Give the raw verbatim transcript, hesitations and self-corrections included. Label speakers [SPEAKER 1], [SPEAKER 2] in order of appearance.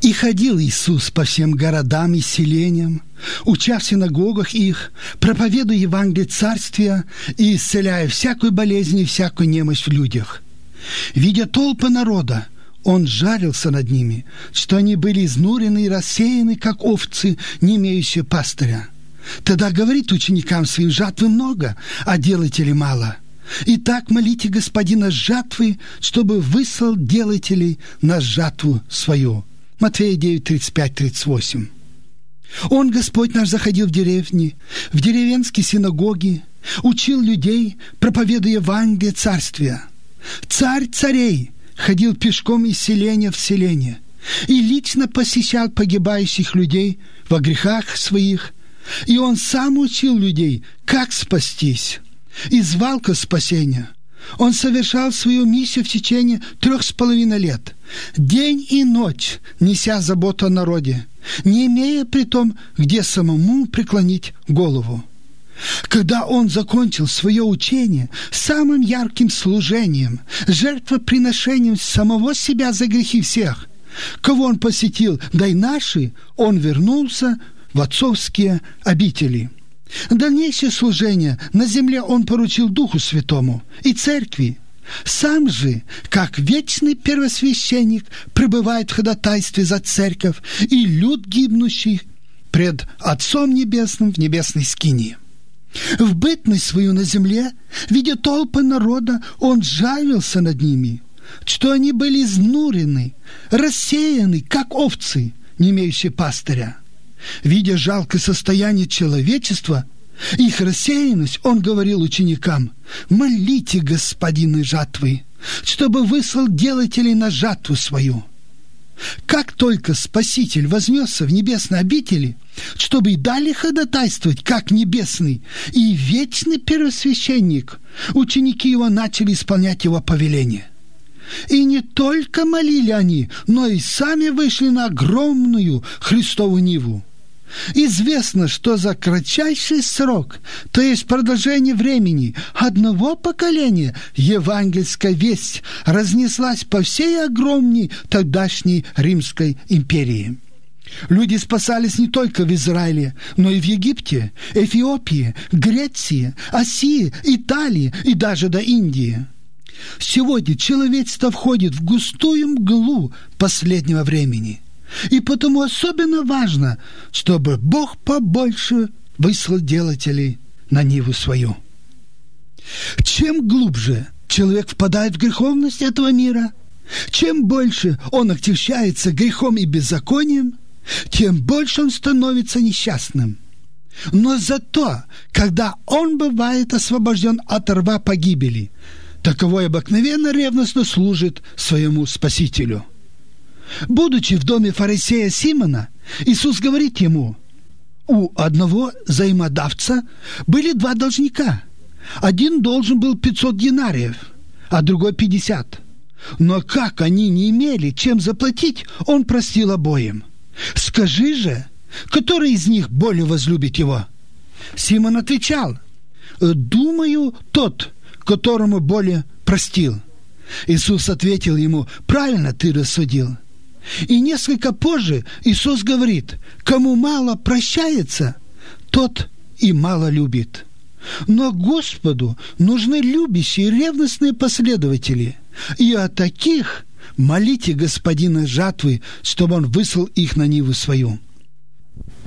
[SPEAKER 1] И ходил Иисус по всем городам и селениям, уча в синагогах их, проповедуя Евангелие Царствия и исцеляя всякую болезнь и всякую немощь в людях. Видя толпы народа, Он жалился над ними, что они были изнурены и рассеяны, как овцы, не имеющие пастыря. Тогда говорит ученикам своим: жатвы много, а делателей мало. Итак, молите Господина жатвы, чтобы выслал делателей на жатву свою». Матфея девять, тридцать пять тридцать восемь. Он, Господь наш, заходил в деревни, в деревенские синагоги, учил людей, проповедуя Евангелие Царствия. Царь царей ходил пешком из селения в селение и лично посещал погибающих людей во грехах своих, и Он сам учил людей, как спастись, и звал к спасению. Он совершал свою миссию в течение трех с половиной лет, день и ночь, неся заботу о народе, не имея при том, где самому преклонить голову. Когда Он закончил свое учение самым ярким служением, жертвоприношением самого себя за грехи всех, кого Он посетил, да и наши, Он вернулся в отцовские обители. Дальнейшее служение на земле Он поручил Духу Святому и Церкви. Сам же, как вечный первосвященник, пребывает в ходатайстве за Церковь и люд гибнущий пред Отцом Небесным в небесной скинии. В бытность свою на земле, видя толпы народа, Он жалился над ними, что они были изнурены, рассеяны, как овцы, не имеющие пастыря. Видя жалкое состояние человечества, их рассеянность, Он говорил ученикам: «Молите Господина жатвы, чтобы выслал делателей на жатву свою». Как только Спаситель вознесся в небесные обители, чтобы и далее ходатайствовать, как небесный и вечный первосвященник, ученики Его начали исполнять Его повеление. И не только молили они, но и сами вышли на огромную Христову ниву. Известно, что за кратчайший срок, то есть продолжение времени одного поколения, евангельская весть разнеслась по всей огромной тогдашней Римской империи. Люди спасались не только в Израиле, но и в Египте, Эфиопии, Греции, Асии, Италии и даже до Индии. Сегодня человечество входит в густую мглу последнего времени. И потому особенно важно, чтобы Бог побольше выслал делателей на ниву свою. Чем глубже человек впадает в греховность этого мира, чем больше он отягчается грехом и беззаконием, тем больше он становится несчастным. Но зато, когда он бывает освобожден от рва погибели, таковой обыкновенно ревностно служит своему Спасителю. Будучи в доме фарисея Симона, Иисус говорит ему: у одного взаимодавца были два должника. Один должен был пятьсот динариев, а другой пятьдесят. Но как они не имели чем заплатить, он простил обоим. Скажи же, который из них более возлюбит его? Симон отвечал: думаю, тот, которому более простил. Иисус ответил ему: правильно ты рассудил. И несколько позже Иисус говорит: кому мало прощается, тот и мало любит. Но Господу нужны любящие, ревностные последователи, и о таких молите Господина жатвы, чтобы Он выслал их на ниву свою.